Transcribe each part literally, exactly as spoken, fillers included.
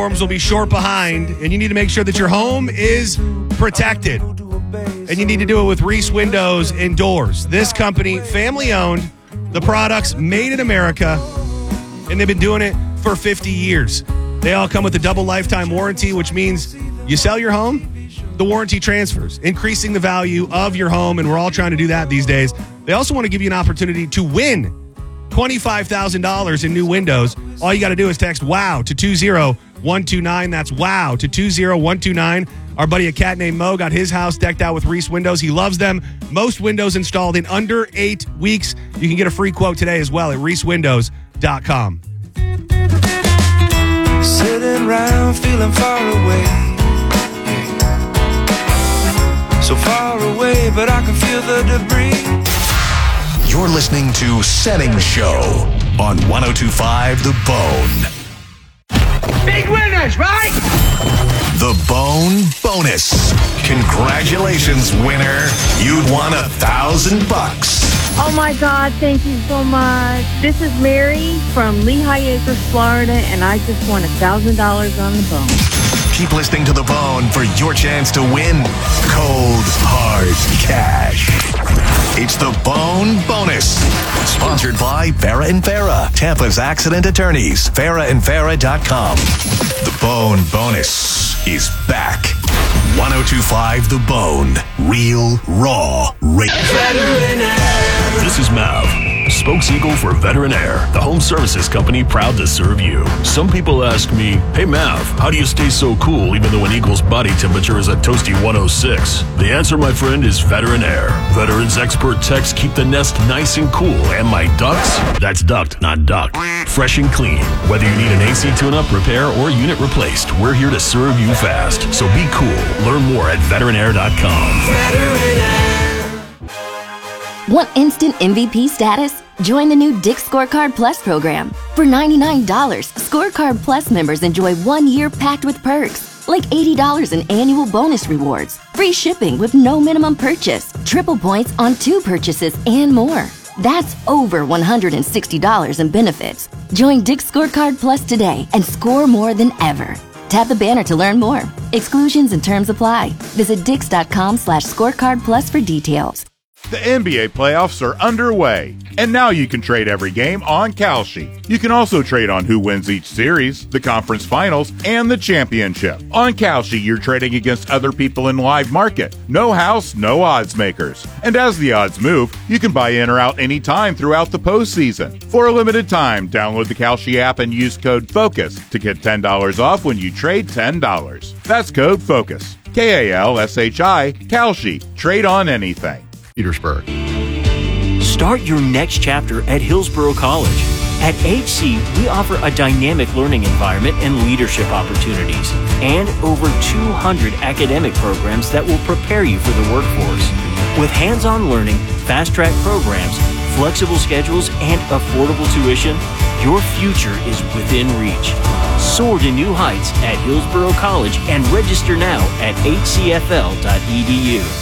Storms will be short behind, and you need to make sure that your home is protected. And you need to do it with Reese Windows and Doors. This company, family-owned, the products made in America, and they've been doing it for fifty years. They all come with a double lifetime warranty, which means you sell your home, the warranty transfers, increasing the value of your home, and we're all trying to do that these days. They also want to give you an opportunity to win twenty-five thousand dollars in new windows. All you got to do is text WOW to two zero one two nine. That's WOW to two zero one two nine. Our buddy, a cat named Mo, got his house decked out with Reese Windows. He loves them. Most windows installed in under eight weeks. You can get a free quote today as well at reese windows dot com. Sitting around feeling far away, so far away, but I can feel the debris. You're listening to Setting Show on one oh two point five The Bone. Big winners, right? The Bone Bonus. Congratulations, winner. You'd won a thousand bucks. Oh my God, thank you so much. This is Mary from Lehigh Acres, Florida, and I just won a thousand dollars on the Bone. Keep listening to The Bone for your chance to win cold, hard cash. It's The Bone Bonus. Sponsored by Farah and Farah, Tampa's accident attorneys. farah and farah dot com. The Bone Bonus is back. one oh two point five The Bone. Real, raw, radio. This is Mav, spokes eagle for Veteran Air, the home services company proud to serve you. Some people ask me, hey Mav, how do you stay so cool even though an eagle's body temperature is a toasty one oh six? The answer, my friend, is Veteran Air. Veterans expert techs keep the nest nice and cool, and my ducts, that's duct, not duck, fresh and clean. Whether you need an A C tune-up, repair, or unit replaced, we're here to serve you fast. So be cool. Learn more at veteran air dot com. Veteran Air. Want instant M V P status? Join the new Dick's Scorecard Plus program. For ninety-nine dollars, Scorecard Plus members enjoy one year packed with perks, like eighty dollars in annual bonus rewards, free shipping with no minimum purchase, triple points on two purchases, and more. That's over one hundred sixty dollars in benefits. Join Dick's Scorecard Plus today and score more than ever. Tap the banner to learn more. Exclusions and terms apply. Visit dix.com slash scorecard plus for details. The N B A playoffs are underway, and now you can trade every game on Kalshi. You can also trade on who wins each series, the conference finals, and the championship. On Kalshi, you're trading against other people in live market. No house, no odds makers. And as the odds move, you can buy in or out anytime throughout the postseason. For a limited time, download the Kalshi app and use code FOCUS to get ten dollars off when you trade ten dollars. That's code FOCUS. K A L S H I, Kalshi. Trade on anything. Petersburg. Start your next chapter at Hillsborough College. At H C, we offer a dynamic learning environment and leadership opportunities, and over two hundred academic programs that will prepare you for the workforce. With hands-on learning, fast-track programs, flexible schedules, and affordable tuition, your future is within reach. Soar to new heights at Hillsborough College and register now at h c f l dot e d u.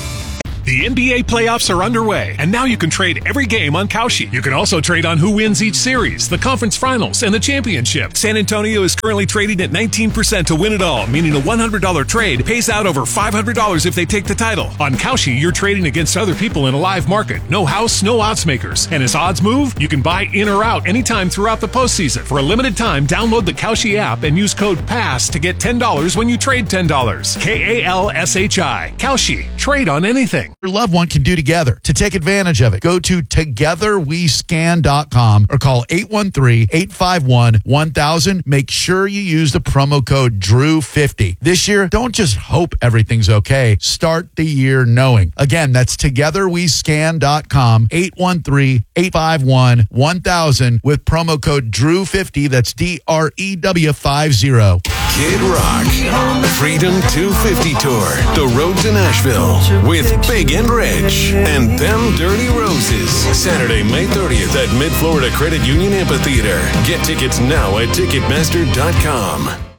The N B A playoffs are underway, and now you can trade every game on Kalshi. You can also trade on who wins each series, the conference finals, and the championship. San Antonio is currently trading at nineteen percent to win it all, meaning a one hundred dollars trade pays out over five hundred dollars if they take the title. On Kalshi, you're trading against other people in a live market. No house, no odds makers. And as odds move, you can buy in or out anytime throughout the postseason. For a limited time, download the Kalshi app and use code PASS to get ten dollars when you trade ten dollars. K A L S H I. Kalshi. Trade on anything. Your loved one can do together. To take advantage of it, go to together we scan dot com or call eight one three, eight five one, one thousand. Make sure you use the promo code Drew fifty. This year, don't just hope everything's okay. Start the year knowing. Again, that's together we scan dot com, eight one three, eight five one, one thousand with promo code Drew fifty. That's D R E W fifty. Kid Rock, Freedom two fifty Tour, The Road to Nashville, with Big and Rich, and Them Dirty Roses. Saturday, May thirtieth at Mid-Florida Credit Union Amphitheater. Get tickets now at ticketmaster dot com.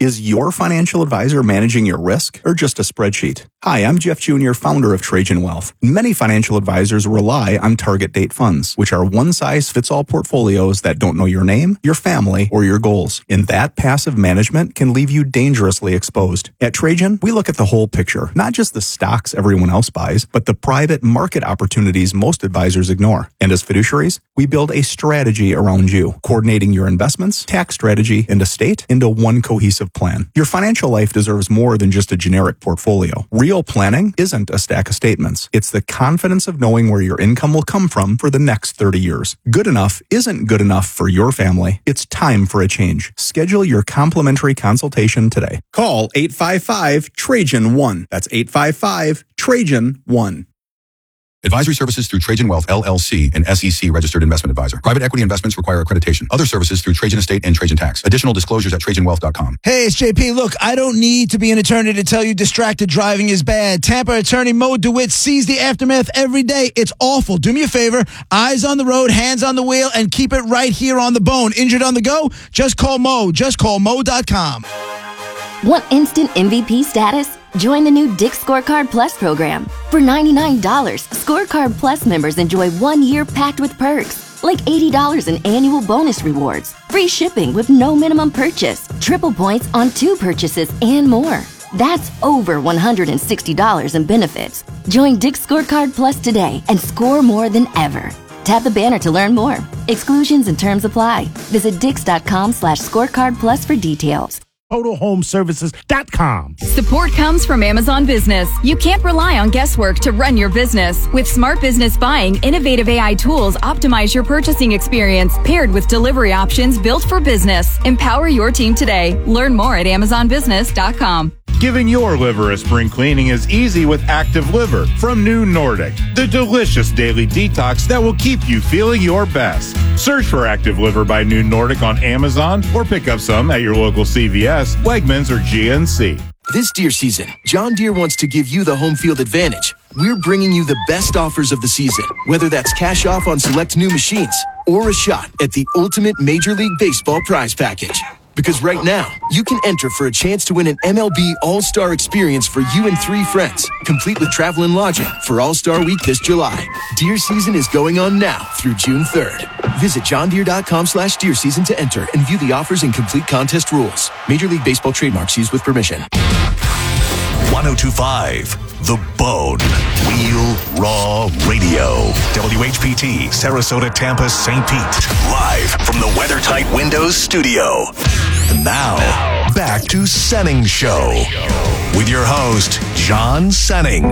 Is your financial advisor managing your risk or just a spreadsheet? Hi, I'm Jeff Junior, founder of Trajan Wealth. Many financial advisors rely on target date funds, which are one-size-fits-all portfolios that don't know your name, your family, or your goals. And that passive management can leave you dangerously exposed. At Trajan, we look at the whole picture, not just the stocks everyone else buys, but the private market opportunities most advisors ignore. And as fiduciaries, we build a strategy around you, coordinating your investments, tax strategy, and estate into one cohesive plan. Your financial life deserves more than just a generic portfolio. Real planning isn't a stack of statements. It's the confidence of knowing where your income will come from for the next thirty years. Good enough isn't good enough for your family. It's time for a change. Schedule your complimentary consultation today. Call eight five five Trajan one. That's eight five five Trajan one. Advisory services through Trajan Wealth, L L C, an S E C registered investment advisor. Private equity investments require accreditation. Other services through Trajan Estate and Trajan Tax. Additional disclosures at trajan wealth dot com. Hey, it's J P. Look, I don't need to be an attorney to tell you distracted driving is bad. Tampa attorney Mo DeWitt sees the aftermath every day. It's awful. Do me a favor. Eyes on the road, hands on the wheel, and keep it right here on the bone. Injured on the go? Just call Mo. Just call mo dot com. Want instant M V P status? Join the new Dick Scorecard Plus program. For ninety-nine dollars, Scorecard Plus members enjoy one year packed with perks, like eighty dollars in annual bonus rewards, free shipping with no minimum purchase, triple points on two purchases, and more. That's over one hundred sixty dollars in benefits. Join Dick Scorecard Plus today and score more than ever. Tap the banner to learn more. Exclusions and terms apply. Visit dix.com slash scorecard plus for details. total home services dot com. Support comes from Amazon Business. You can't rely on guesswork to run your business. With Smart Business Buying, innovative A I tools optimize your purchasing experience, paired with delivery options built for business. Empower your team today. Learn more at amazon business dot com. Giving your liver a spring cleaning is easy with Active Liver from New Nordic, the delicious daily detox that will keep you feeling your best. Search for Active Liver by New Nordic on Amazon or pick up some at your local C V S, Wegmans, or G N C. This deer season, John Deere wants to give you the home field advantage. We're bringing you the best offers of the season, whether that's cash off on select new machines or a shot at the ultimate Major League Baseball prize package. Because right now, you can enter for a chance to win an M L B All-Star experience for you and three friends, complete with travel and lodging for All-Star Week this July. Deer season is going on now through June third. Visit johndeere.com slash deer season to enter and view the offers and complete contest rules. Major League Baseball trademarks used with permission. one oh two point five The Bone. Real Raw Radio. W H P T, Sarasota, Tampa, Saint Pete. Live from the WeatherTight Windows studio. Now, back to Senning Show. With your host, John Senning.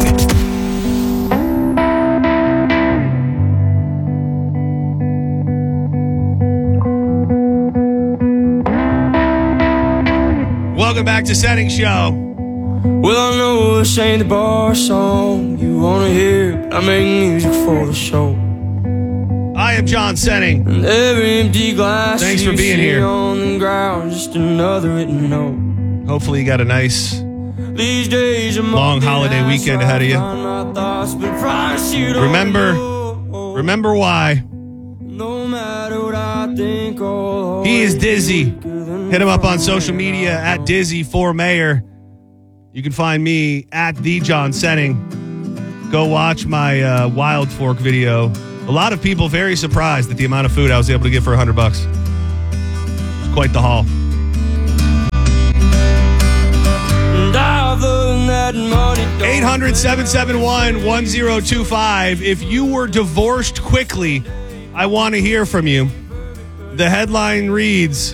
Welcome back to Senning Show. Well, I know this ain't the bar song you wanna hear, but I make music for the show. I am John Senning. And every empty glass Thanks for you being see here. on the ground, just another written note. Hopefully you got a nice These days I'm long holiday weekend ahead of you. thoughts, but promise you don't Remember, know. remember why. No matter what I think, oh, He is Dizzy. Hit him up on social media at Dizzy for Mayor. You can find me at the John Senning. Go watch my uh, Wild Fork video. A lot of people very surprised at the amount of food I was able to get for one hundred bucks. It's quite the haul. eight hundred, seven seven one, one zero two five. If you were divorced quickly, I want to hear from you. The headline reads,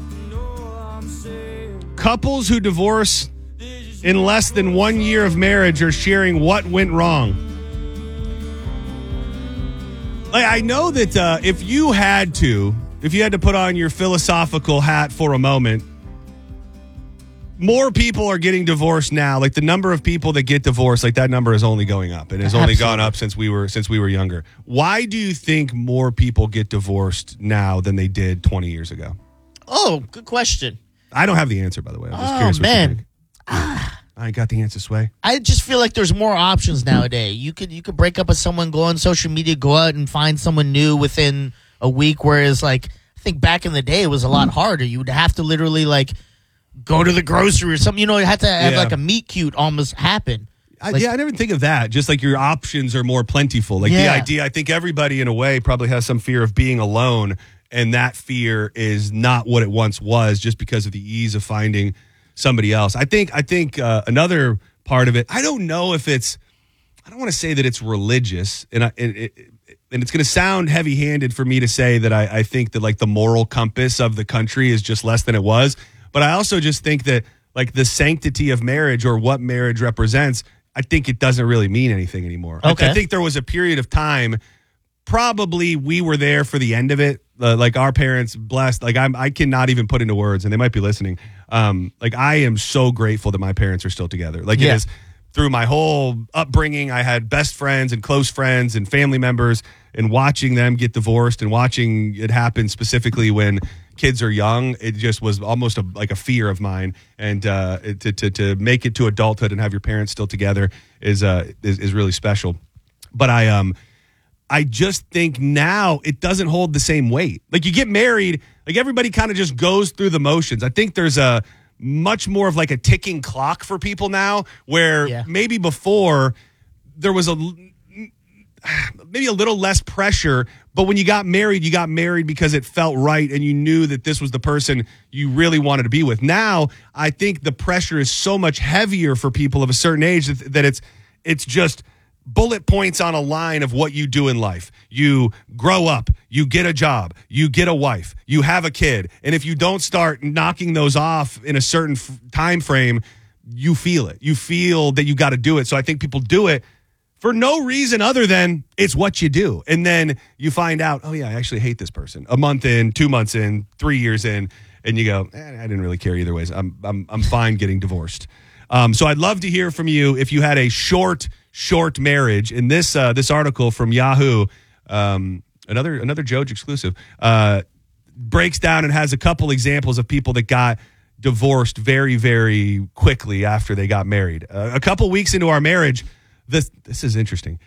couples who divorce in less than one year of marriage are sharing what went wrong. Like, I know that uh, if you had to, if you had to put on your philosophical hat for a moment, more people are getting divorced now. Like the number of people that get divorced, like that number is only going up. It has only Absolutely. gone up since we were since we were younger. Why do you think more people get divorced now than they did twenty years ago? Oh, good question. I don't have the answer, by the way. I'm just Oh, curious what you man. think. I got the answer, Sway. I just feel like there's more options nowadays. You could you could break up with someone, go on social media, go out and find someone new within a week. Whereas, like, I think back in the day, it was a lot harder. You would have to literally like go to the grocery or something. You know, you had to have Yeah. like a meet cute almost happen. I, Like- yeah, I never think of that. Just like your options are more plentiful. Like the Yeah. idea, I think everybody in a way probably has some fear of being alone, and that fear is not what it once was, just because of the ease of finding somebody else. I think. I think uh, another part of it. I don't know if it's. I don't want to say that it's religious, and I, and, it, and it's going to sound heavy-handed for me to say that I, I think that like the moral compass of the country is just less than it was. But I also just think that like the sanctity of marriage or what marriage represents, I think it doesn't really mean anything anymore. I- Okay. I, think there was a period of time, probably we were there for the end of it. Uh, like our parents blessed, like I'm, I cannot even put into words, and they might be listening. Um, like I am so grateful that my parents are still together. Like Yeah. it is through my whole upbringing. I had best friends and close friends and family members, and watching them get divorced and watching it happen specifically when kids are young, it just was almost a, like a fear of mine. And uh, to, to to make it to adulthood and have your parents still together is uh is, is really special. But I um I just think now it doesn't hold the same weight. Like you get married, like everybody kind of just goes through the motions. I think there's a much more of like a ticking clock for people now, where Yeah. maybe before there was a maybe a little less pressure, but when you got married, you got married because it felt right and you knew that this was the person you really wanted to be with. Now, I think the pressure is so much heavier for people of a certain age that, that it's it's just bullet points on a line of what you do in life. You grow up, you get a job, you get a wife, you have a kid, and if you don't start knocking those off in a certain f- time frame, you feel it. You feel that you got to do it. So I think people do it for no reason other than it's what you do. And then you find out, oh, yeah, I actually hate this person. A month in, two months in, three years in, and you go, eh, I didn't really care either ways. I'm I'm I'm fine getting divorced. Um, so I'd love to hear from you if you had a short, short marriage. In this uh, this article from Yahoo, um, another another Joj exclusive, uh, breaks down and has a couple examples of people that got divorced very, very quickly after they got married. Uh, a couple weeks into our marriage, this this is interesting.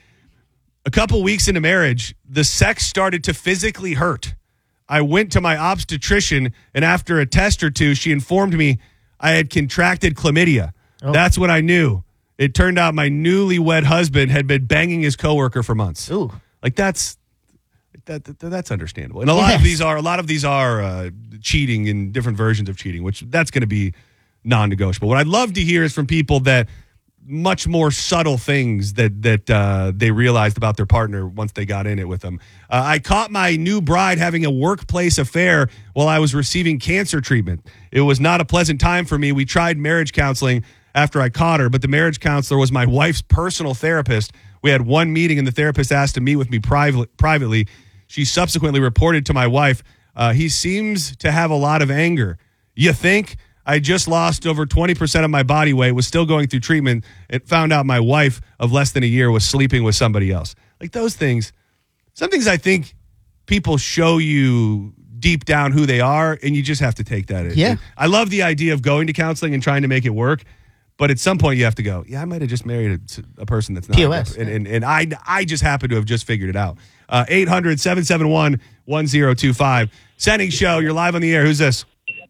A couple weeks into marriage, the sex started to physically hurt. I went to my obstetrician, and after a test or two, she informed me I had contracted chlamydia. Oh. That's when I knew. It turned out my newlywed husband had been banging his coworker for months. Ooh. Like that's that, that that's understandable. And a lot Yes. of these are a lot of these are uh, cheating and different versions of cheating, which that's going to be non-negotiable. What I'd love to hear is from people that much more subtle things that that uh, they realized about their partner once they got in it with them. Uh, I caught my new bride having a workplace affair while I was receiving cancer treatment. It was not a pleasant time for me. We tried marriage counseling after I caught her, but the marriage counselor was my wife's personal therapist. We had one meeting, and the therapist asked to meet with me private, privately. She subsequently reported to my wife, uh, he seems to have a lot of anger. You think? I just lost over twenty percent of my body weight, was still going through treatment, and found out my wife of less than a year was sleeping with somebody else. Like those things, some things I think people show you deep down who they are, and you just have to take that. Yeah. I love the idea of going to counseling and trying to make it work, but at some point you have to go, yeah, I might have just married a, a person that's not. P O S. And, and, and I, I just happen to have just figured it out. Uh, eight hundred, seven seven one, one zero two five. Sending show, you're live on the air. Who's this?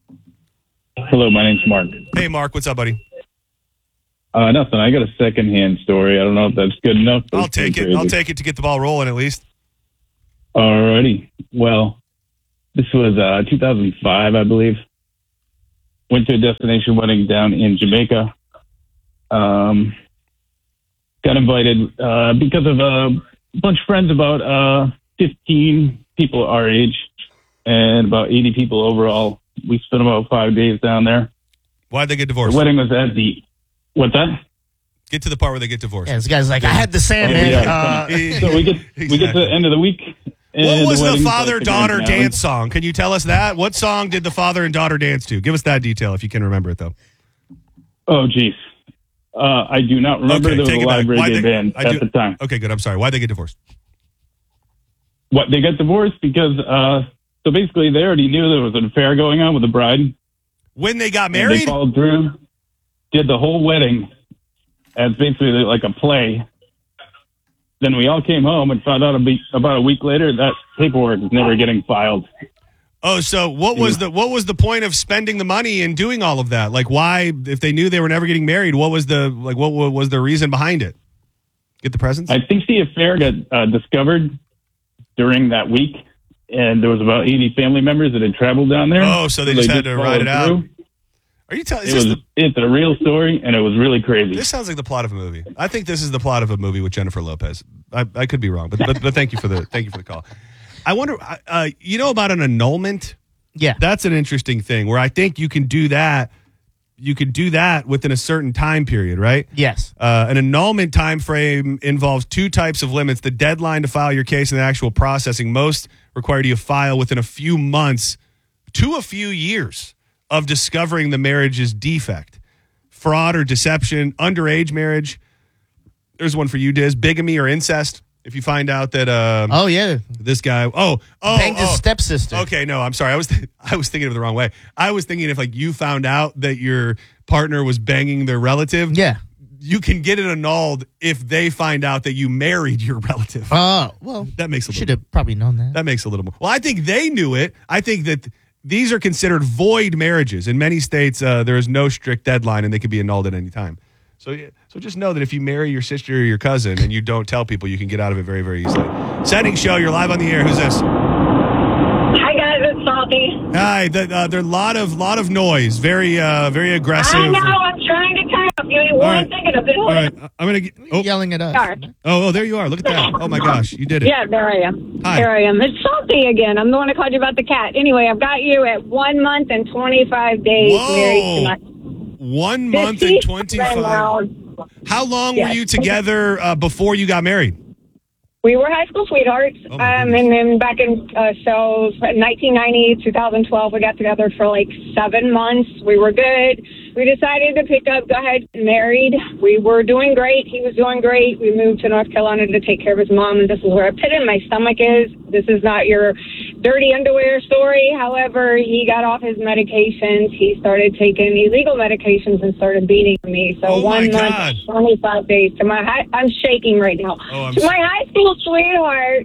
Hello, my name's Mark. Hey, Mark. What's up, buddy? Uh, nothing. I got a secondhand story. I don't know if that's good enough. but I'll it's pretty take it. crazy. I'll take it to get the ball rolling at least. Alrighty. Well, this was uh, two thousand five, I believe. Went to a destination wedding down in Jamaica. Um, got invited uh, because of a bunch of friends, about uh, fifteen people our age, and about eighty people overall. We spent about five days down there. Why'd they get divorced? The wedding was at the... What's that? Get to the part where they get divorced. Yeah, this guy's like, I had the Sandman. Oh, yeah. uh, So we get we get to the end of the week. What and was the wedding's like father-daughter grand finale. dance song? Can you tell us that? What song did the father and daughter dance to? Give us that detail if you can remember it, though. Oh, geez. Uh, I do not remember. Okay, There was take a it back. live Why'd reggae they- band I at do- the time. Okay, good. I'm sorry. Why'd they get divorced? What, they got divorced because, uh, so basically they already knew there was an affair going on with the bride. When they got And they married? followed through, did the whole wedding as basically like a play. Then we all came home and found out a week, about a week later that paperwork was never getting filed. Oh, so what was the what was the point of spending the money and doing all of that? Like, why, if they knew they were never getting married, what was the like what, what was the reason behind it? Get the presents? I think the affair got uh, discovered during that week, and there was about eighty family members that had traveled down there. Oh, so they just had to ride it out. through. Are you telling? It was, the, it's a real story, and it was really crazy. This sounds like the plot of a movie. I think this is the plot of a movie with Jennifer Lopez. I, I could be wrong, but, but but thank you for the thank you for the call. I wonder, uh, you know about an annulment? Yeah, that's an interesting thing where I think you can do that. You can do that within a certain time period, right? Yes. Uh, an annulment time frame involves two types of limits: the deadline to file your case and the actual processing. Most require you to file within a few months to a few years of discovering the marriage's defect. Fraud or deception, underage marriage. There's one for you, Diz. Bigamy or incest. If you find out that, um, oh yeah, this guy, oh, oh, banged his oh. stepsister. Okay, no, I'm sorry. I was, th- I was thinking of it the wrong way. I was thinking if like you found out that your partner was banging their relative. Yeah, you can get it annulled if they find out that you married your relative. Oh, well, that makes a should little. have probably known that. That makes a little more. Well, I think they knew it. I think that these are considered void marriages. In many states, uh, there is no strict deadline, and they can be annulled at any time. So, yeah, so just know that if you marry your sister or your cousin and you don't tell people, you can get out of it very, very easily. Setting show, you're live on the air. Who's this? Hi guys, it's Salty. Hi. The, uh, there's a lot of lot of noise. Very, uh, very aggressive. I know. I'm trying to kind of you weren't right. thinking of it. All right, I'm gonna get, oh. yelling at us. Oh, oh, there you are. Look at that. Oh my gosh, you did it. Yeah, there I am. Hi. There I am. It's Salty again. I'm the one that called you about the cat. Anyway, I've got you at one month and twenty-five days Whoa. married to my. One month and twenty-five. How long Yes. were you together uh, before you got married? We were high school sweethearts, Oh, um, and then back in uh, so nineteen ninety, two thousand twelve, we got together for like seven months. We were good. We decided to pick up, go ahead, and married. We were doing great. He was doing great. We moved to North Carolina to take care of his mom, and this is where a pit in my stomach is. This is not your dirty underwear story. However, he got off his medications. He started taking illegal medications and started beating me. So Oh, my one month, God. twenty-five days to my high. I'm shaking right now. Oh, I'm to s- my high school sweetheart.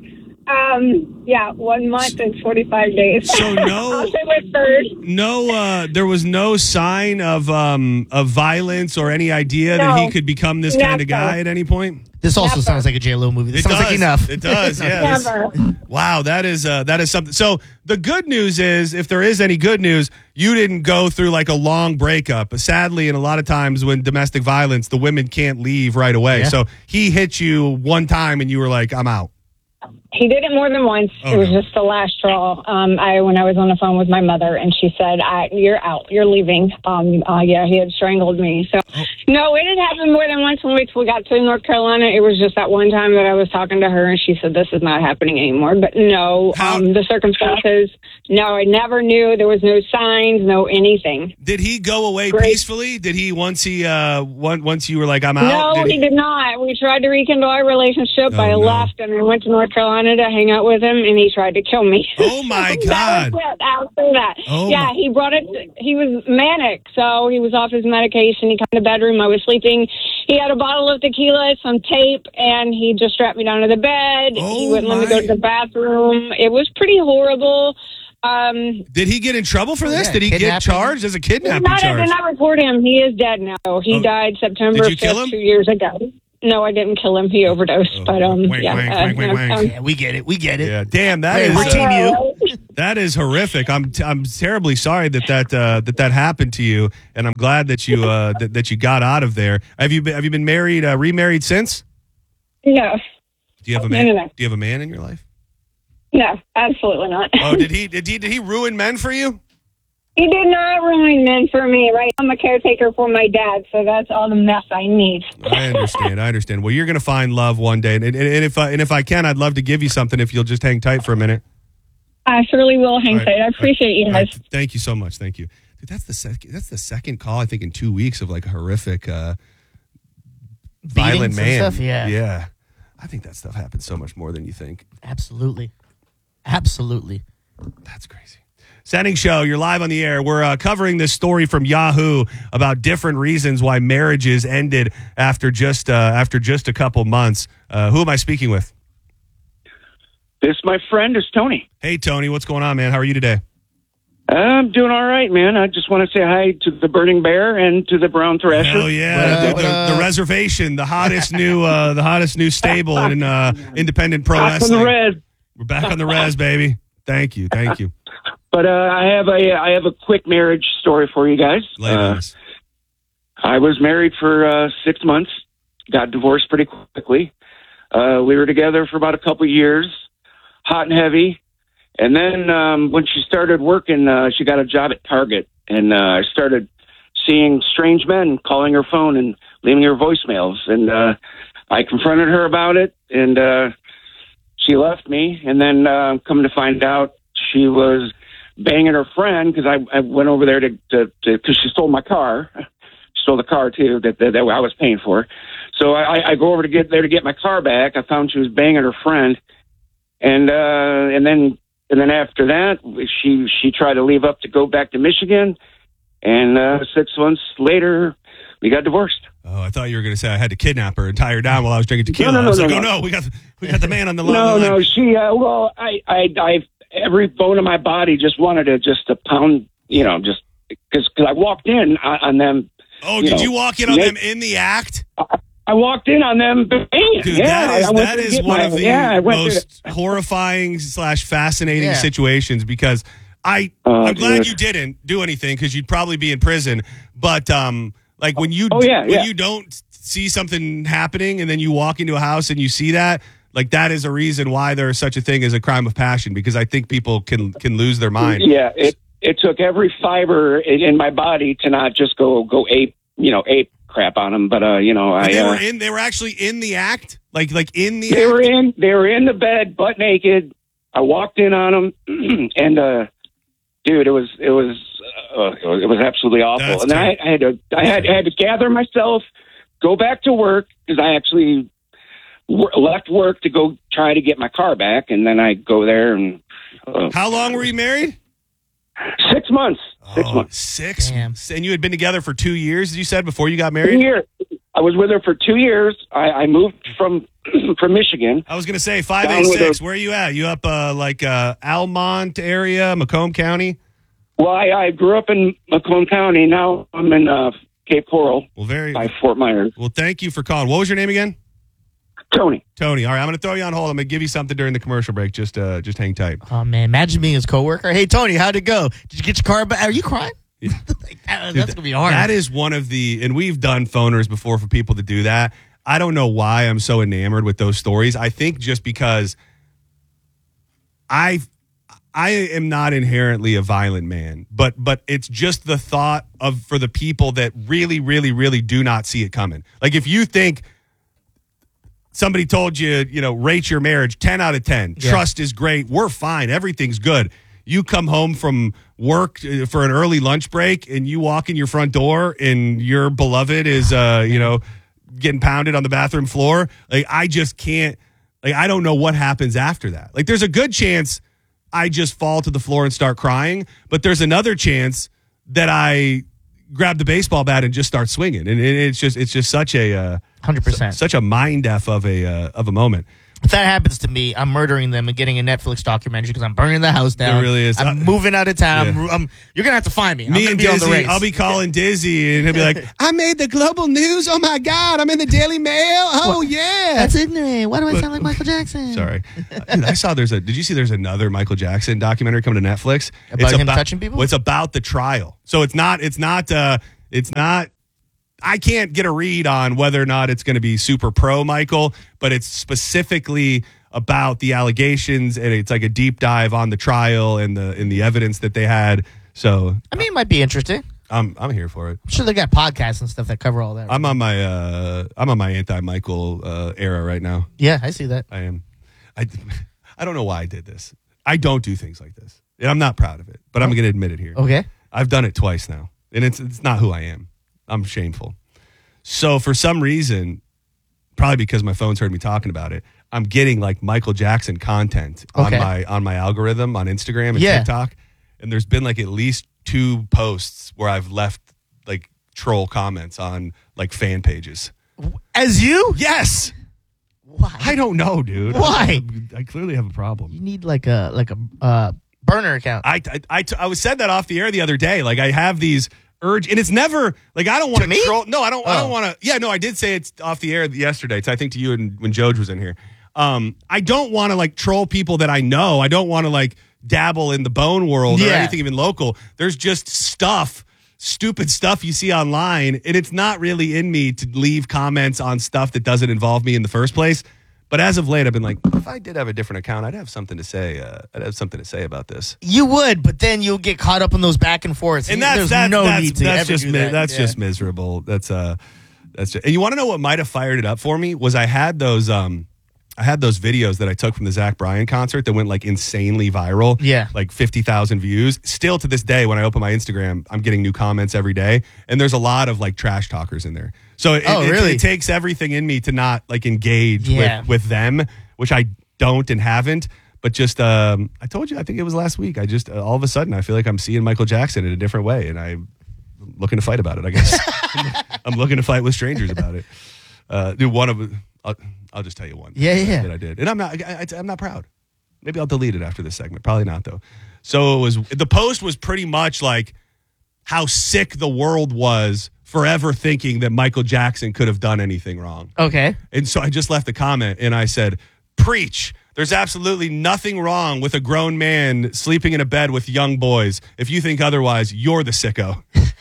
Um, yeah, one month and forty-five days. So no- I'll say my third. No, uh, there was no sign of um, of violence or any idea that he No. could become this kind of Never. guy at any point. This also Never. sounds like a J Lo movie. This It sounds does. like enough. It does. Yeah. this- Never. wow, that is uh, that is something. So the good news is, if there is any good news, you didn't go through like a long breakup. Sadly, and a lot of times when domestic violence, the women can't leave right away. Yeah. So he hit you one time, and you were like, "I'm out." He did it more than once. Oh, it was no. just the last straw. Um, I when I was on the phone with my mother, and she said, I, "You're out. You're leaving." Um, uh, yeah, he had strangled me. So, Oh. no, it had happened more than once. When we we got to North Carolina, it was just that one time that I was talking to her, and she said, "This is not happening anymore." But no, How- um, the circumstances. No, I never knew. There was no signs, no anything. Did he go away Great. peacefully? Did he once he uh one, once you were like, "I'm out"? No, did he did not. We tried to rekindle our relationship. Oh, I no. left and I went to North Carolina to hang out with him, and he tried to kill me. Oh, my That God. was it. After that, Oh, yeah, my- he brought it. He was manic, so he was off his medication. He came to the bedroom. I was sleeping. He had a bottle of tequila, some tape, and he just strapped me down to the bed. Oh, he wouldn't let me my- go to the bathroom. It was pretty horrible. Um, Did he get in trouble for this? Yeah, did he get kidnapping. charged as a kidnapping not, I charge? did not report him. He is dead now. He Oh. died September Did you kill fifth, him? two years ago. No, I didn't kill him. He overdosed. Oh, but um, wink, yeah, wink, uh, wink, wink, um, wink. um, Yeah, we get it. We get it. Yeah, damn, that Hey, is we're uh, team you. that is horrific. I'm t- I'm terribly sorry that that uh, that that happened to you, and I'm glad that you uh, that, that you got out of there. Have you been, have you been married, uh, remarried since? No, Do you have a No, man? no, no. Do you have a man in your life? no, absolutely not. Oh, did he did he did he ruin men for you? He did not ruin men for me, right? I'm a caretaker for my dad, so that's all the mess I need. I understand. I understand. Well, you're going to find love one day, and, and, and if I, and if I can, I'd love to give you something if you'll just hang tight for a minute. I surely will hang All right. tight. I appreciate you All guys. right. Thank you so much. Thank you. Dude, that's the second. That's the second call I think in two weeks of like a horrific, uh, violent Beatings and man. stuff, yeah. yeah. I think that stuff happens so much more than you think. Absolutely. Absolutely. That's crazy. Setting show, you're live on the air. We're uh, covering this story from Yahoo about different reasons why marriages ended after just uh, after just a couple months. Uh, who am I speaking with? This, my friend, is Tony. Hey, Tony, what's going on, man? How are you today? I'm doing all right, man. I just want to say hi to the Burning Bear and to the Brown Thrasher. Hell yeah, the, the, the reservation, the hottest new, uh, the hottest new stable in uh, independent pro Back wrestling. on the res. We're back on the res, baby. Thank you, thank you. But uh, I have a I have a quick marriage story for you guys. Lay it on us. I was married for uh, six months, got divorced pretty quickly. Uh, we were together for about a couple of years, hot and heavy. And then um, when she started working, uh, she got a job at Target. And uh, I started seeing strange men calling her phone and leaving her voicemails. And uh, I confronted her about it, and uh, she left me. And then uh, coming to find out, she was banging her friend because I, I went over there to because she stole my car. Stole the car too that, that that I was paying for. So I, I go over to get there to get my car back. I found she was banging her friend, and uh, and then and then after that, she she tried to leave up to go back to Michigan, and uh, six months later, we got divorced. Oh, I thought you were going to say I had to kidnap her and tie her down while I was drinking tequila. No, no, no, I was no, like, no. oh no, we got we got the man on the line. No, no, she. Uh, well, I, I, I, every bone in my body just wanted to just to pound, you know, just because because I walked in on, on them. Oh, you did know, you walk in on they- them in the act? I, I walked in on them. Bam, Dude, yeah, that is I went that to is get one my- of the yeah, I went most to- horrifying slash fascinating Yeah. situations because I Oh, I'm glad dude. you didn't do anything because you'd probably be in prison. But um, like when you Oh, yeah, when yeah. you don't see something happening and then you walk into a house and you see that. Like that is a reason why there is such a thing as a crime of passion because I think people can can lose their mind. Yeah, it it took every fiber in, in my body to not just go go ape, you know, ape crap on them. But uh, you know, But I they uh, were in. They were actually in the act. Like like in the. they act? were in they were in the bed, butt naked. I walked in on them, and uh, dude, it was it was uh, it was, it was absolutely awful. That's and then I, I had to I had I had to gather myself, go back to work because I actually w- left work to go try to get my car back, and then I go there and. Uh, How long were you married? Six months. Six Oh, months. Six. And you had been together for two years, as you said, before you got married? Two years. I was with her for two years. I, I moved from from Michigan. I was going to say five Down eight with six. her- Where are you at? You up uh, like uh, Almont area, Macomb County? Well, I, I grew up in Macomb County. Now I'm in uh, Cape Coral. Well, very by Fort Myers. Well, thank you for calling. What was your name again? Tony. Tony. All right, I'm going to throw you on hold. I'm going to give you something during the commercial break. Just uh, just hang tight. Oh man, imagine being his coworker. Hey Tony, how'd it go? Did you get your car back? Are you crying? Like, that- that's gonna be hard. That is one of the, and we've done phoners before for people to do that. I don't know why I'm so enamored with those stories. I think just because I, I am not inherently a violent man, but but it's just the thought of for the people that really, really, really do not see it coming. Like if you think somebody told you, you know, rate your marriage ten out of ten, Yeah. trust is great, we're fine, everything's good. You come home from work uh, for an early lunch break and you walk in your front door and your beloved is, uh, you know, getting pounded on the bathroom floor. Like, I just can't, like, I don't know what happens after that. Like, there's a good chance I just fall to the floor and start crying, but there's another chance that I grab the baseball bat and just start swinging. And it, it's just, it's just such a, uh, Hundred percent. such a mind F of a, uh, of a moment. If that happens to me, I'm murdering them and getting a Netflix documentary because I'm burning the house down. It really is. I'm Uh, moving out of town. I'm, yeah. I'm, you're gonna have to find me. I'm Me gonna and be on the Dizzy, race. I'll be calling Dizzy, and he'll be like, "I made the global news. Oh my God, I'm in the Daily Mail. Oh yeah, That's ignorant. Why do I But- sound like Michael Jackson? Sorry, Uh, dude. I saw there's a. Did you see there's another Michael Jackson documentary coming to Netflix? About him touching people? Well, it's about the trial. So it's not. It's not. Uh, it's not. I can't get a read on whether or not it's going to be super pro Michael, but it's specifically about the allegations, and it's like a deep dive on the trial and the and the evidence that they had. So I mean, it might be interesting. I'm I'm here for it. I'm sure they got podcasts and stuff that cover all that. I'm on my uh, I'm on my anti-Michael uh, era right now. Yeah, I see that. I am. I I don't know why I did this. I don't do things like this, and I'm not proud of it. But I'm going to admit it here. Okay. I've done it twice now, and it's it's not who I am. I'm shameful. So for some reason, probably because my phone's heard me talking about it, I'm getting like Michael Jackson content on Okay. my on my algorithm on Instagram and Yeah. TikTok, and there's been like at least two posts where I've left like troll comments on like fan pages. As you? Yes. Why? I don't know, dude. Why? I, I clearly have a problem. You need like a like a uh, burner account. I, I, I, I was said that off the air the other day. Like I have these urge, and it's never like I don't want to troll. No, I don't. I don't Oh. want to. Yeah, no, I did say it's off the air yesterday. It's, I think to you and when Joj was in here. Um, I don't want to like troll people that I know. I don't want to like dabble in the bone world or Yeah. anything even local. There's just stuff, stupid stuff you see online, and it's not really in me to leave comments on stuff that doesn't involve me in the first place. But as of late, I've been like, if I did have a different account, I'd have something to say. Uh, I'd have something to say about this. You would, but then you'll get caught up in those back and forths. And that's There's that, no that's, need to that's ever just do mi- that. that's Yeah. just miserable. That's uh, that's just, and you want to know what might have fired it up for me was I had those um, I had those videos that I took from the Zach Bryan concert that went like insanely viral. Yeah. Like fifty thousand views. Still to this day, when I open my Instagram, I'm getting new comments every day. And there's a lot of like trash talkers in there. So it, Oh, it, really? it takes everything in me to not like engage Yeah. with, with them, which I don't and haven't. But just, um, I told you, I think it was last week. I just, uh, all of a sudden, I feel like I'm seeing Michael Jackson in a different way. And I'm looking to fight about it, I guess. I'm looking to fight with strangers about it. Uh, dude, one of I'll, I'll just tell you one. Yeah, that, yeah. That I did, and I'm not. I, I, I'm not proud. Maybe I'll delete it after this segment. Probably not though. So it was. The post was pretty much like how sick the world was forever thinking that Michael Jackson could have done anything wrong. Okay. And so I just left the comment and I said, "Preach." There's absolutely nothing wrong with a grown man sleeping in a bed with young boys. If you think otherwise, you're the sicko.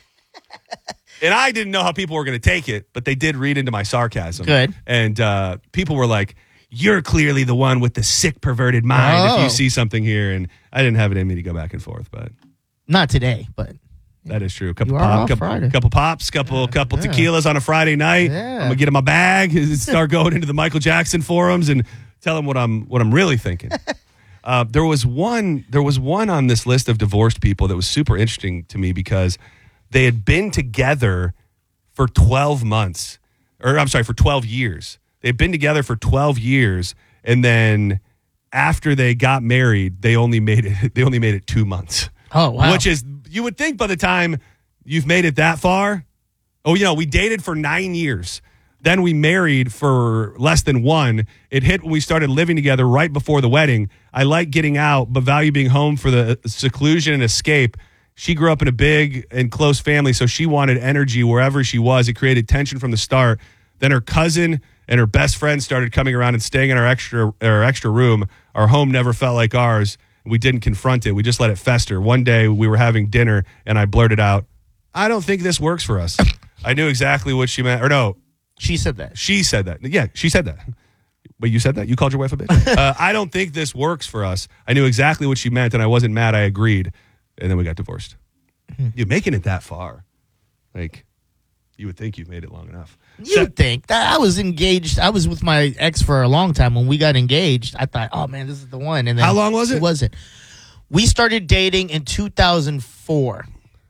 And I didn't know how people were going to take it, but they did read into my sarcasm. Good. And uh, people were like, you're clearly the one with the sick, perverted mind if Oh. you see something here. And I didn't have it in me to go back and forth, but Not today, but that is true. A couple, You are pop, off couple, Friday. couple pops, couple couple yeah. tequilas on a Friday night. Yeah. I'm going to get in my bag, start going into the Michael Jackson forums and tell them what I'm what I'm really thinking. Uh, there was one. There was one on this list of divorced people that was super interesting to me because they had been together for twelve months, or I'm sorry, for twelve years. They'd been together for twelve years, and then after they got married, they only made it. They only made it two months. Oh, wow. Which is, you would think by the time you've made it that far. Oh, you know, we dated for nine years. Then we married for less than one. It hit when we started living together right before the wedding. I like getting out, but value being home for the seclusion and escape. She grew up in a big and close family, so she wanted energy wherever she was. It created tension from the start. Then her cousin and her best friend started coming around and staying in our extra our extra room. Our home never felt like ours. We didn't confront it. We just let it fester. One day we were having dinner, and I blurted out, I don't think this works for us. I knew exactly what she meant. Or no, she said that. She said that. Yeah, she said that. But you said that? You called your wife a bitch? uh, I don't think this works for us. I knew exactly what she meant, and I wasn't mad. I agreed. And then we got divorced. You're making it that far. Like, you would think you've made it long enough. You think that I was engaged? I was with my ex for a long time. When we got engaged, I thought, "Oh man, this is the one." And then How long was it? It wasn't. We started dating in two thousand four,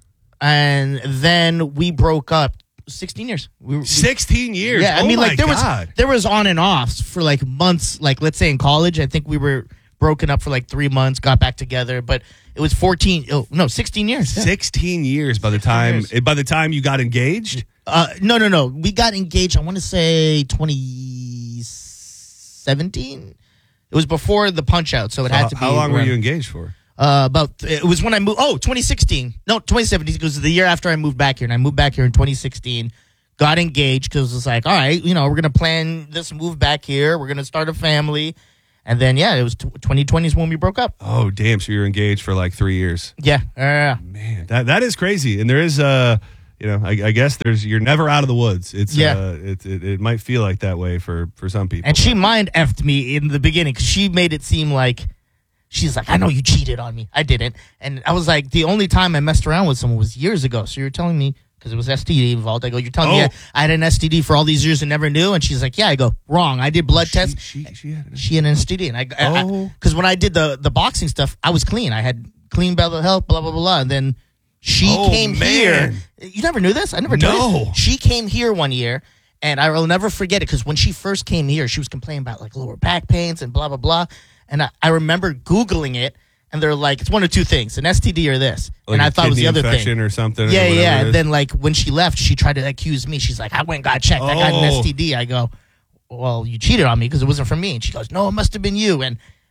and then we broke up. Sixteen years. We, we, Sixteen years. Yeah, I Oh mean, my like there God. was there was on and offs for like months. Like let's say in college, I think we were broken up for like three months, got back together, but it was fourteen. Oh, no, sixteen years. Yeah. Sixteen years by the time by the time you got engaged. Uh, no, no, no. We got engaged. I want to say twenty seventeen. It was before the Punch Out, so it So had how, to be. how long were around- you engaged for? Uh, about it was when I moved. Oh, twenty sixteen. No, twenty seventeen. It was the year after I moved back here, and I moved back here in twenty sixteen. Got engaged because it was like, all right, you know, we're gonna plan this move back here. We're gonna start a family, and then yeah, it was twenty twenty is when we broke up. Oh, damn! So you were engaged for like three years. Yeah, uh, Man, that that is crazy. And there is uh you know, I, I guess there's you're never out of the woods. It's Yeah. uh, it, it it might feel like that way for for some people. and she mind effed me in the beginning because she made it seem like. She's like, I know you cheated on me. I didn't. And I was like, the only time I messed around with someone was years ago. So you're telling me, because it was S T D involved. I go, you're telling me Oh. I, I had an S T D for all these years and never knew? And she's like, yeah. I go, wrong. I did blood tests. She she had She had an S T D. And I, Oh. because when I did the, the boxing stuff, I was clean. I had clean bill of health, blah, blah, blah, blah. And then she Oh, came here. man. You never knew this? I never told No. you. She came here one year. And I will never forget it because when she first came here, she was complaining about like lower back pains and blah, blah, blah. And I, I remember Googling it. And they're like, it's one of two things, an S T D or this. Like and a I thought it was the kidney other infection thing. or something. or Yeah, whatever yeah. it And is. then, like, when she left, she tried to accuse me. She's like, I went and got checked. I got an Oh. S T D. I go, well, you cheated on me because it wasn't from me. And she goes, no, it must have been you. And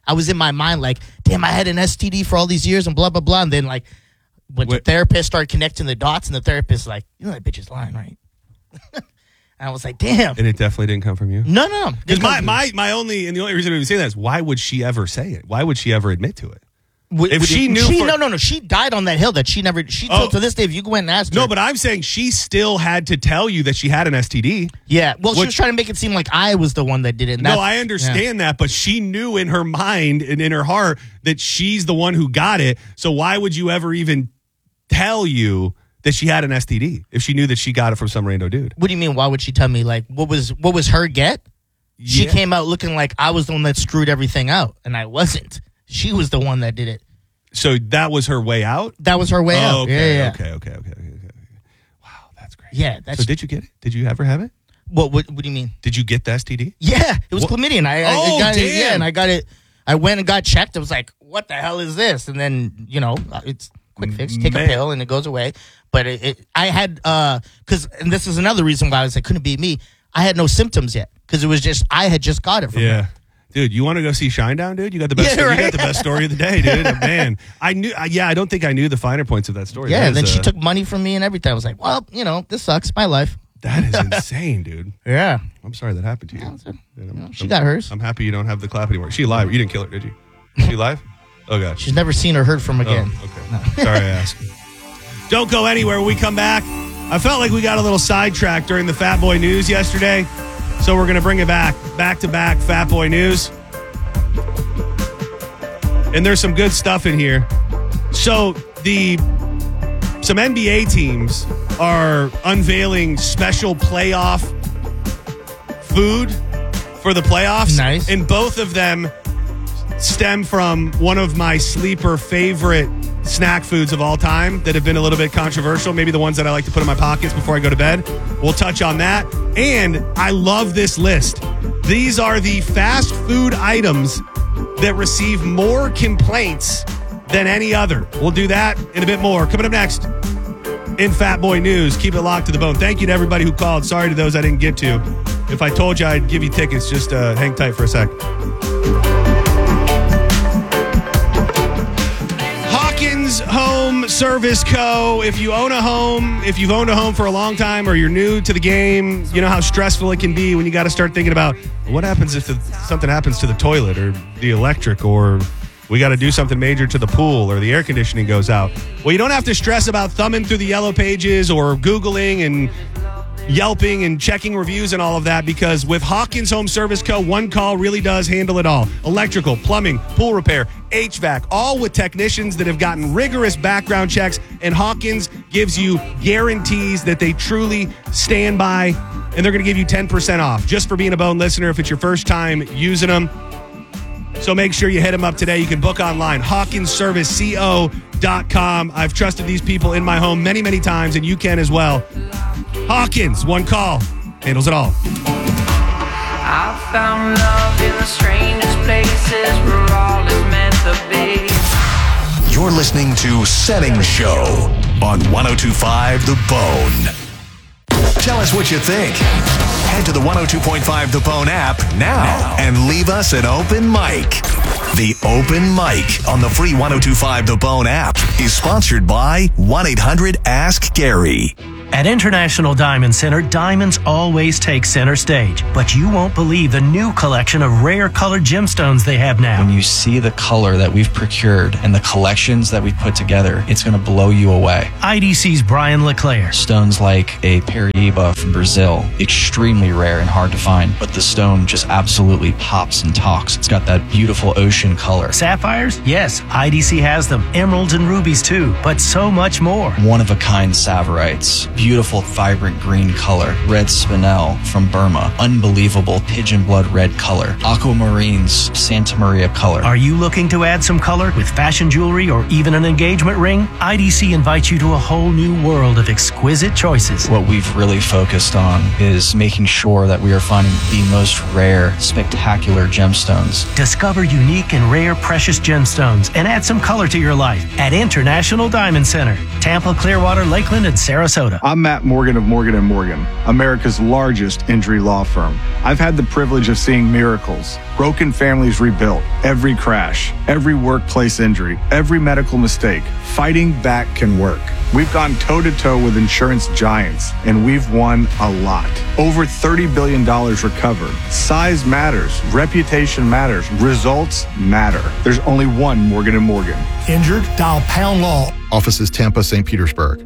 I was in my mind like, damn, I had an S T D for all these years and blah, blah, blah. And then like, when the therapist started connecting the dots and the therapist like, you know that bitch is lying, right? And I was like, damn. And it definitely didn't come from you? No, no, no. Because my, my, my only, and the only reason I would say that is why would she ever say it? Why would she ever admit to it? Would, if would she it, knew, she, for, no, no, no, she died on that hill that she never. She Oh. told to this day. If you go in and ask her, no, but I'm saying she still had to tell you that she had an S T D. yeah, well, she Which- was trying to make it seem like I was the one that did it. and No, that's- I understand that, but she knew in her mind and in her heart that she's the one who got it. So why would you ever even tell you that she had an S T D if she knew that she got it from some rando dude? What do you mean? Why would she tell me? Like, what was what was her get? She Yeah. came out looking like I was the one that screwed everything out, and I wasn't. She was the one that did it. So that was her way out? That was her way oh, out. Okay, yeah, yeah. okay, okay, okay, okay, okay. Yeah, that's. So did you get it? Did you ever have it? What? What, what do you mean? Did you get the S T D? Yeah, it was What? chlamydia. And I, I Oh, got it. damn. Yeah, and I got it. I went and got checked. I was like, "What the hell is this?" And then you know, it's quick fix. Take Man. a pill and it goes away. But it, it I had uh, because and this is another reason why I was like, couldn't be me. I had no symptoms yet because it was just I had just got it from her. Yeah. Dude, you want to go see Shinedown, dude? You got the best. Yeah, You right. got the best story of the day, dude. Man, I knew. Uh, yeah, I don't think I knew the finer points of that story. Yeah, That and then is, she uh, took money from me and everything. I was like, well, you know, this sucks. My life. That is insane, dude. Yeah. I'm sorry that happened to you. And I'm- she I'm- got hers. I'm happy you don't have the clap anymore. She alive? You didn't kill her, did you? Is she alive? Oh god. She's never seen or heard from again. Oh, okay. Sorry I asked. Don't go anywhere. When we come back, I felt like we got a little sidetracked during the Fat Boy News yesterday, so we're going to bring it back. Back-to-back Fat Boy News. And there's some good stuff in here. So the some N B A teams are unveiling special playoff food for the playoffs. Nice. And both of them stem from one of my sleeper favorite snack foods of all time that have been a little bit controversial. Maybe the ones that I like to put in my pockets before I go to bed. We'll touch on that. And I love this list. These are the fast food items that receive more complaints than any other. We'll do that and a bit more. Coming up next in Fat Boy News. Keep it locked to the bone. Thank you to everybody who called. Sorry to those I didn't get to. If I told you I'd give you tickets, just uh, hang tight for a sec. Hawkins Home Service Co. If you own a home, if you've owned a home for a long time or you're new to the game, you know how stressful it can be when you got to start thinking about what happens if the, something happens to the toilet or the electric, or we got to do something major to the pool or the air conditioning goes out. Well, you don't have to stress about thumbing through the yellow pages or Googling and Yelping and checking reviews and all of that, because with Hawkins Home Service Co., one call really does handle it all. Electrical, plumbing, pool repair, H V A C, all with technicians that have gotten rigorous background checks, and Hawkins gives you guarantees that they truly stand by, and they're going to give you ten percent off just for being a Bone listener if it's your first time using them. So make sure you hit them up today. You can book online, hawkins service co dot com. I've trusted these people in my home many, many times, and you can as well. Hawkins, one call, handles it all. I found love in the strangest places where all is meant to be. You're listening to Setting Show on one oh two point five The Bone. Tell us what you think. Head to the one oh two point five The Bone app now and leave us an open mic. The Open Mic on the free one oh two point five The Bone app is sponsored by one eight hundred ask Gary. At International Diamond Center, diamonds always take center stage, but you won't believe the new collection of rare colored gemstones they have now. When you see the color that we've procured and the collections that we've put together, it's going to blow you away. I D C's Brian LeClaire. Stones like a Paraíba from Brazil, extremely rare and hard to find, but the stone just absolutely pops and talks. It's got that beautiful ocean color. Sapphires? Yes, I D C has them. Emeralds and rubies too, but so much more. One-of-a-kind Saverites. Beautiful, vibrant green color. Red spinel from Burma. Unbelievable pigeon blood red color. Aquamarines, Santa Maria color. Are you looking to add some color with fashion jewelry or even an engagement ring? I D C invites you to a whole new world of exquisite choices. What we've really focused on is making sure that we are finding the most rare, spectacular gemstones. Discover unique and rare precious gemstones and add some color to your life at International Diamond Center, Tampa, Clearwater, Lakeland, and Sarasota. I'm Matt Morgan of Morgan and Morgan, America's largest injury law firm. I've had the privilege of seeing miracles, broken families rebuilt, every crash, every workplace injury, every medical mistake. Fighting back can work. We've gone toe-to-toe with insurance giants, and we've won a lot. Over thirty billion dollars recovered. Size matters. Reputation matters. Results matter. There's only one Morgan and Morgan. Injured? Dial Pound Law. Offices Tampa, Saint Petersburg.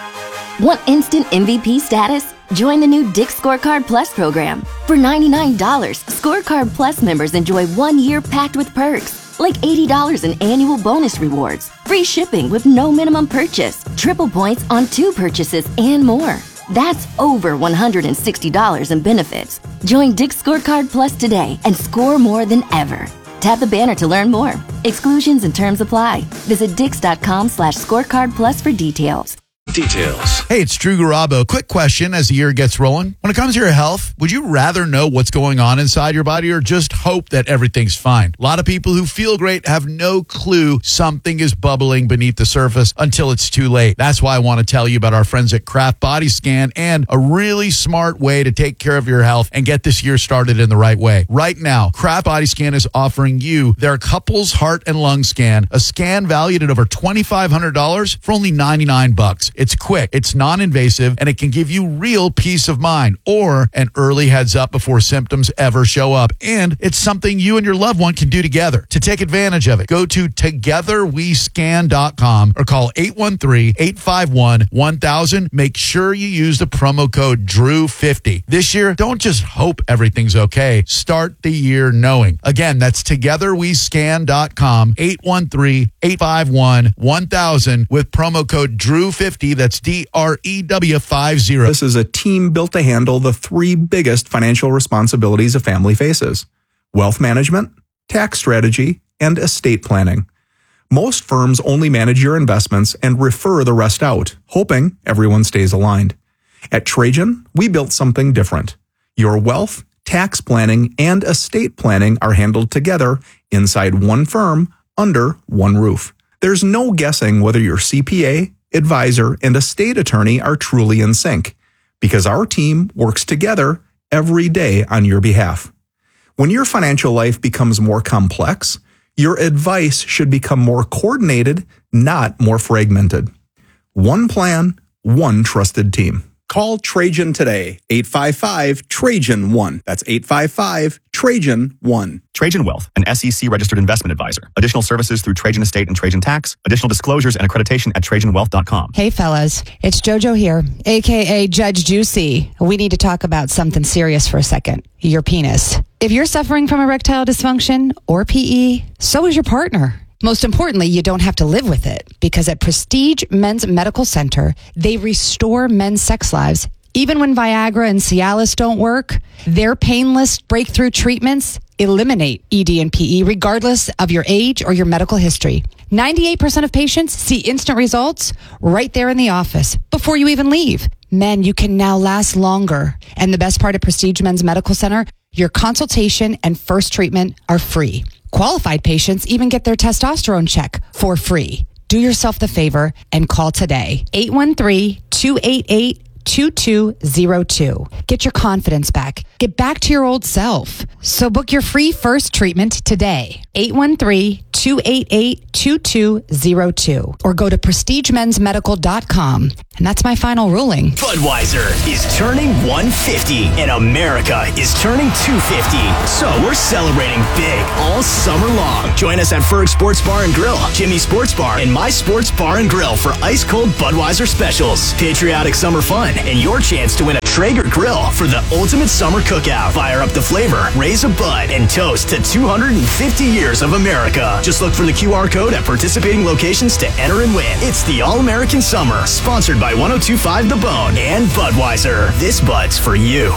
Want instant M V P status? Join the new Dick Scorecard Plus program. For ninety-nine dollars, Scorecard Plus members enjoy one year packed with perks, like eighty dollars in annual bonus rewards, free shipping with no minimum purchase, triple points on two purchases, and more. That's over one hundred sixty dollars in benefits. Join Dick Scorecard Plus today and score more than ever. Tap the banner to learn more. Exclusions and terms apply. Visit dix.com slash scorecard plus for details. Details. Hey, it's Drew Garabo. Quick question as the year gets rolling. When it comes to your health, would you rather know what's going on inside your body or just hope that everything's fine? A lot of people who feel great have no clue something is bubbling beneath the surface until it's too late. That's why I want to tell you about our friends at Kraft Body Scan and a really smart way to take care of your health and get this year started in the right way. Right now, Kraft Body Scan is offering you their couples heart and lung scan, a scan valued at over twenty-five hundred dollars for only ninety-nine bucks. It's quick, it's non-invasive, and it can give you real peace of mind or an early heads up before symptoms ever show up. And it's something you and your loved one can do together. To take advantage of it, go to together we scan dot com or call eight one three, eight five one, one thousand. Make sure you use the promo code Drew fifty. This year, don't just hope everything's okay. Start the year knowing. Again, that's together we scan dot com, eight one three, eight five one, one thousand with promo code Drew fifty. That's D R E W fifty. This is a team built to handle the three biggest financial responsibilities a family faces: wealth management, tax strategy, and estate planning. Most firms only manage your investments and refer the rest out, hoping everyone stays aligned. At Trajan, we built something different. Your wealth, tax planning, and estate planning are handled together inside one firm under one roof. There's no guessing whether your C P A, advisor, and estate attorney are truly in sync, because our team works together every day on your behalf. When your financial life becomes more complex, your advice should become more coordinated, not more fragmented. One plan, one trusted team. Call Trajan today, eight five five, Trajan one. That's eight five five, Trajan one. Trajan Wealth, an S E C-registered investment advisor. Additional services through Trajan Estate and Trajan Tax. Additional disclosures and accreditation at trajan wealth dot com. Hey, fellas. It's JoJo here, a k a. Judge Juicy. We need to talk about something serious for a second. Your penis. If you're suffering from erectile dysfunction or P E, so is your partner. Most importantly, you don't have to live with it, because at Prestige Men's Medical Center, they restore men's sex lives. Even when Viagra and Cialis don't work, their painless breakthrough treatments eliminate E D and P E regardless of your age or your medical history. ninety-eight percent of patients see instant results right there in the office before you even leave. Men, you can now last longer. And the best part of Prestige Men's Medical Center, your consultation and first treatment are free. Qualified patients even get their testosterone check for free. Do yourself the favor and call today. eight one three, two eight eight, two two zero two. Get your confidence back. Get back to your old self. So book your free first treatment today. eight one three, two eight eight, two two zero two. Or go to prestige men's medical dot com. And that's my final ruling. Budweiser is turning one fifty and America is turning two fifty. So we're celebrating big all summer long. Join us at Ferg Sports Bar and Grill, Jimmy Sports Bar, and My Sports Bar and Grill for ice cold Budweiser specials, patriotic summer fun, and your chance to win a Traeger grill for the ultimate summer cookout. Fire up the flavor, raise a bud, and toast to two hundred fifty years of America. Just look for the Q R code at participating locations to enter and win. It's the All-American Summer, sponsored by one oh two point five The Bone and Budweiser. This Bud's for you.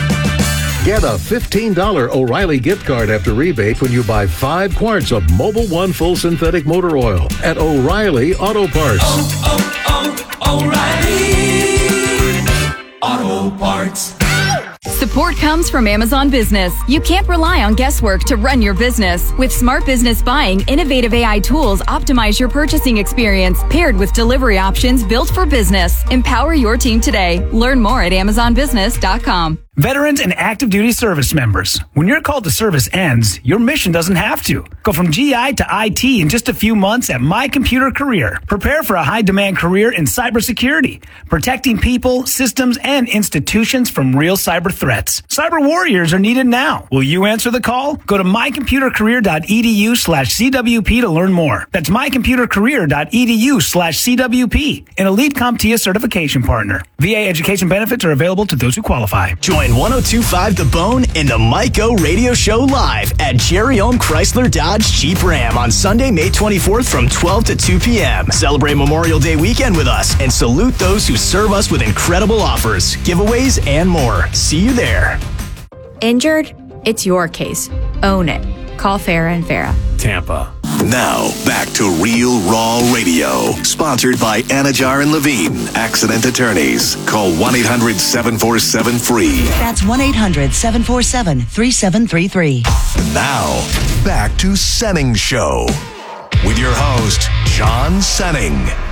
Get a fifteen dollars O'Reilly gift card after rebate when you buy five quarts of Mobil One Full Synthetic Motor Oil at O'Reilly Auto Parts. Oh, oh, oh, O'Reilly Auto Parts. Support comes from Amazon Business. You can't rely on guesswork to run your business. With Smart Business Buying, innovative A I tools optimize your purchasing experience, paired with delivery options built for business. Empower your team today. Learn more at amazon business dot com. Veterans and active duty service members, when your call to service ends, your mission doesn't have to. Go from G I to I T in just a few months at My Computer Career. Prepare for a high-demand career in cybersecurity, protecting people, systems, and institutions from real cyber threats. Cyber warriors are needed now. Will you answer the call? Go to my computer career dot e d u slash c w p to learn more. That's my computer career dot e d u slash c w p, an elite CompTIA certification partner. V A education benefits are available to those who qualify. Join one oh two point five The Bone and the Mike O Radio Show live at Jerry Ohm Chrysler Dodge Jeep Ram on Sunday, May twenty-fourth from twelve to two p.m. Celebrate Memorial Day weekend with us and salute those who serve us with incredible offers, giveaways, and more. See you there. Injured? It's your case. Own it. Call Farah and Farah. Tampa. Now, back to Real Raw Radio. Sponsored by Anajar and Levine, Accident Attorneys. Call one eight hundred seven four seven free. That's one eight hundred seven four seven three seven three three. Now, back to Senning Show. With your host, John Senning.